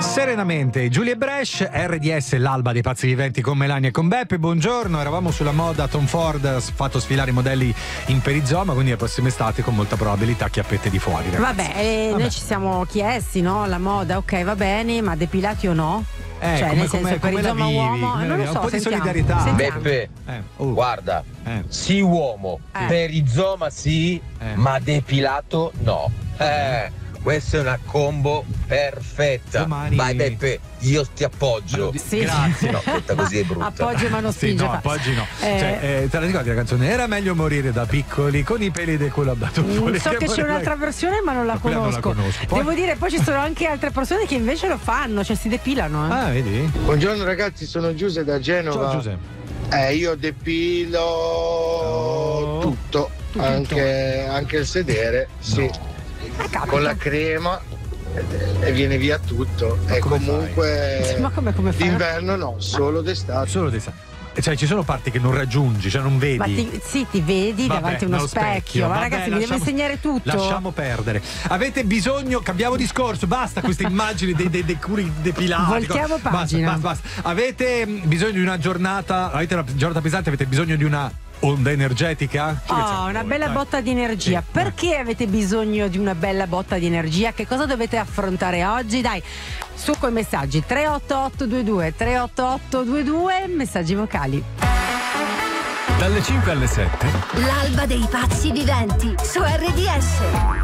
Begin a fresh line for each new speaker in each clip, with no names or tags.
Serenamente, Giulia Brescia, RDS, l'alba dei pazzi viventi con Melania e con Beppe. Buongiorno, eravamo sulla moda. Tom Ford ha fatto sfilare i modelli in perizoma, quindi la prossima estate con molta probabilità chiappette di fuori, ragazzi.
Vabbè. Noi ci siamo chiesti, no? La moda, ok, va bene, ma depilati o no? Cioè, nel senso, perizoma uomo, non lo so,
un po' di
sentiamo.
solidarietà.
Beppe, guarda, sì uomo, perizoma sì, ma depilato no. Questa è una combo perfetta.
Domani...
Vai Beppe, io ti appoggio.
Sì.
Grazie. No, questa così è brutta.
Appoggio ma non spinge.
Sì, no, appoggi no. Te la ricordi la canzone? Era meglio morire da piccoli con i peli del culo abbattuto.
So che c'è un'altra versione ma non la conosco.
Poi...
Devo dire, poi ci sono anche altre persone che invece lo fanno, cioè si depilano.
Ah, vedi?
Buongiorno ragazzi, sono Giuseppe da Genova.
Ciao Giuseppe.
Io depilo tutto. Anche il sedere, sì. Con la crema e viene via tutto.
Ma
e
come
comunque
Ma come fai?
d'inverno no, solo d'estate.
Solo d'estate. Cioè ci sono parti che non raggiungi, cioè non vedi.
Ma ti vedi davanti a uno specchio. Ma ragazzi, mi deve insegnare tutto.
Lasciamo perdere. Avete bisogno, cambiamo discorso, basta queste immagini dei curi depilati.
Voltiamo pagina.
Basta. Avete bisogno di una giornata, avete una giornata pesante, avete bisogno di una onda energetica?
Una bella botta di energia.
Sì.
Perché avete bisogno di una bella botta di energia? Che cosa dovete affrontare oggi? Dai, su coi messaggi 38822 messaggi vocali.
Dalle 5 alle 7
l'alba dei pazzi viventi su RDS.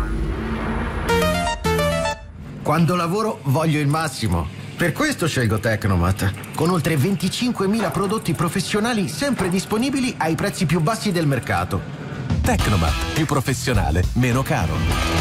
Quando lavoro voglio il massimo. Per questo scelgo Tecnomat, con oltre 25.000 prodotti professionali sempre disponibili ai prezzi più bassi del mercato.
Tecnomat, più professionale, meno caro.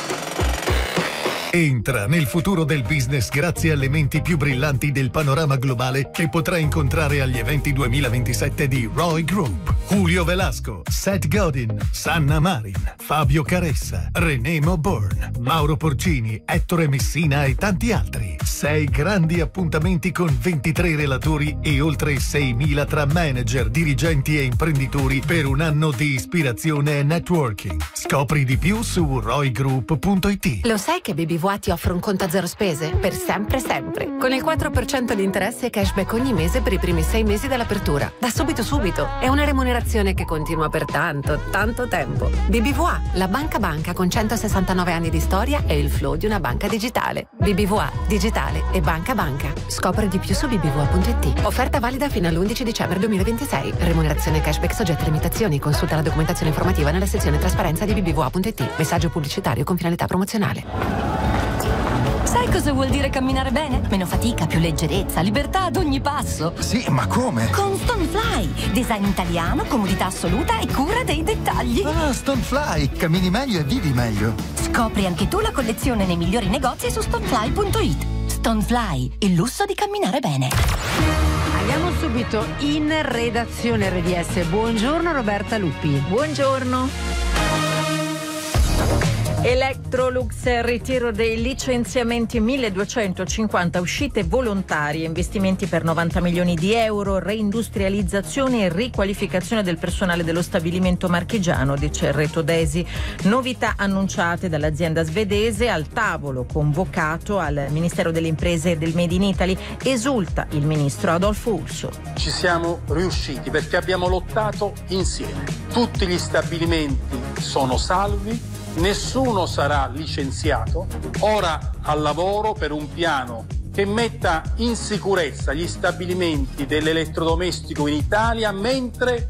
Entra nel futuro del business grazie alle menti più brillanti del panorama globale che potrai incontrare agli eventi 2027 di Roy Group. Julio Velasco, Seth Godin, Sanna Marin, Fabio Caressa, René Maubourne, Mauro Porcini, Ettore Messina e tanti altri. 6 grandi appuntamenti con 23 relatori e oltre 6.000 tra manager, dirigenti e imprenditori per un anno di ispirazione e networking. Scopri di più su roygroup.it.
Lo sai che BBVA ti offre un conto a zero spese? Per sempre. Con il 4% di interesse e cashback ogni mese per i primi 6 mesi dell'apertura. Da subito. È una remunerazione che continua per tanto tempo. BBVA, la banca con 169 anni di storia e il flow di una banca digitale. BBVA, digitale e banca. Scopri di più su bbva.it. Offerta valida fino all'11 dicembre 2026. Remunerazione cashback soggetta a limitazioni. Consulta la documentazione informativa nella sezione trasparenza di bbva.it. Messaggio pubblicitario con finalità promozionale.
Sai cosa vuol dire camminare bene? Meno fatica, più leggerezza, libertà ad ogni passo.
Sì, ma come?
Con Stonefly, design italiano, comodità assoluta e cura dei dettagli.
Stonefly, cammini meglio e vivi meglio.
Scopri anche tu la collezione nei migliori negozi su stonefly.it. Stonefly, il lusso di camminare bene.
Andiamo subito in redazione RDS. Buongiorno Roberta Lupi.
Buongiorno. Electrolux, ritiro dei licenziamenti, 1250 uscite volontarie, investimenti per 90 milioni di euro, reindustrializzazione e riqualificazione del personale dello stabilimento marchigiano, dice Retodesi. Novità annunciate dall'azienda svedese al tavolo convocato al Ministero delle Imprese e del Made in Italy. Esulta il ministro Adolfo Urso.
Ci siamo riusciti perché abbiamo lottato insieme. Tutti gli stabilimenti sono salvi. Nessuno sarà licenziato, ora al lavoro per un piano che metta in sicurezza gli stabilimenti dell'elettrodomestico in Italia mentre